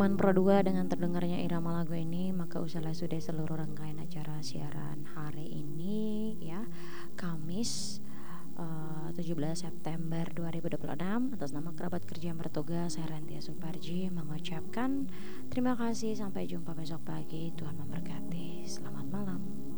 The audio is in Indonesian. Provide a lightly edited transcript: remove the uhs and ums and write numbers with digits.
Nyoman Produa dengan terdengarnya irama lagu ini, maka usahlah sudah seluruh rangkaian acara siaran hari ini ya, Kamis 17 September 2026. Atas nama kerabat kerja yang bertugas, saya Rentia Suparji mengucapkan terima kasih. Sampai jumpa besok pagi. Tuhan memberkati. Selamat malam.